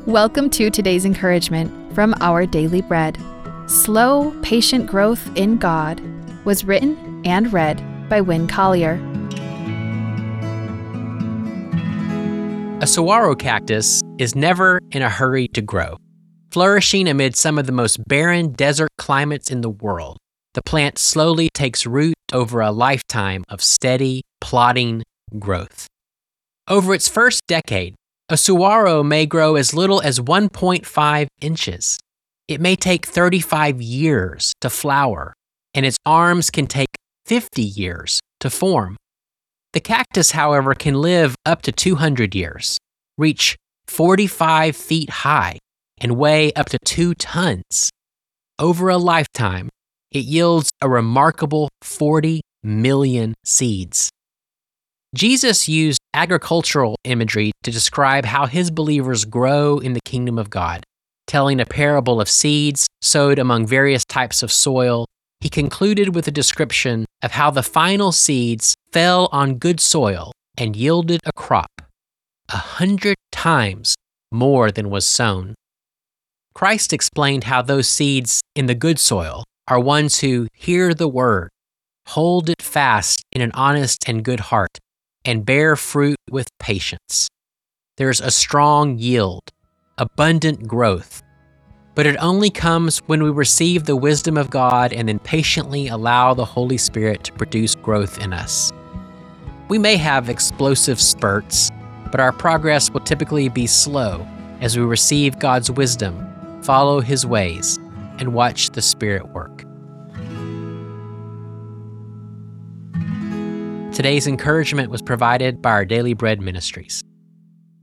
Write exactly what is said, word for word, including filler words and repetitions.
Welcome to today's encouragement from Our Daily Bread. Slow, Patient Growth in God was written and read by Win Collier. A saguaro cactus is never in a hurry to grow. Flourishing amid some of the most barren desert climates in the world, the plant slowly takes root over a lifetime of steady, plodding growth. Over its first decade, a saguaro may grow as little as one point five inches. It may take thirty-five years to flower, and its arms can take fifty years to form. The cactus, however, can live up to two hundred years, reach forty-five feet high, and weigh up to two tons. Over a lifetime, it yields a remarkable forty million seeds. Jesus used agricultural imagery to describe how his believers grow in the kingdom of God. Telling a parable of seeds sowed among various types of soil, he concluded with a description of how the final seeds fell on good soil and yielded a crop, a hundred times more than was sown. Christ explained how those seeds in the good soil are ones who hear the word, hold it fast in an honest and good heart, and bear fruit with patience. There's a strong yield, abundant growth, but it only comes when we receive the wisdom of God and then patiently allow the Holy Spirit to produce growth in us. We may have explosive spurts, but our progress will typically be slow as we receive God's wisdom, follow His ways, and watch the Spirit work. Today's encouragement was provided by Our Daily Bread Ministries.